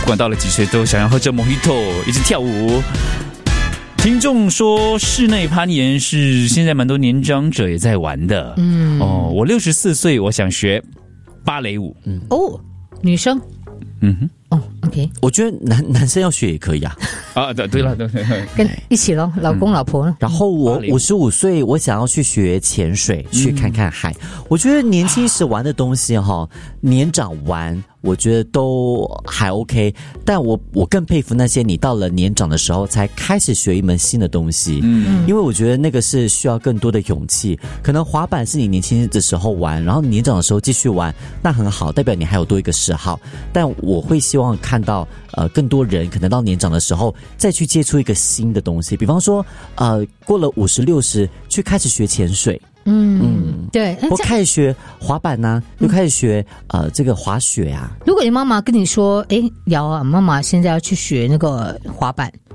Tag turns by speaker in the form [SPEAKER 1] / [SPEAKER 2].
[SPEAKER 1] 管到了几岁都想要喝着 Mojito 一直跳舞。听众说室内攀岩是现在蛮多年长者也在玩的。我64岁，我想学芭蕾舞。
[SPEAKER 2] 女生。OK，
[SPEAKER 3] 我觉得男生要学也可以啊。
[SPEAKER 1] 对了，
[SPEAKER 2] 跟一起咯，老公老婆。
[SPEAKER 3] 然后我55岁，我想要去学潜水，去看看海。我觉得年轻时玩的东西年长玩我觉得都还 OK， 但我更佩服那些你到了年长的时候才开始学一门新的东西。因为我觉得那个是需要更多的勇气。可能滑板是你年轻的时候玩，然后年长的时候继续玩，那很好，代表你还有多一个嗜好。但我会希望看到更多人可能到年长的时候再去接触一个新的东西，比方说过了50、60去开始学潜水。
[SPEAKER 2] 对，
[SPEAKER 3] 我开始学滑板啊，又开始学这个滑雪啊。
[SPEAKER 2] 如果你妈妈跟你说，瑶啊，妈妈现在要去学那个滑板，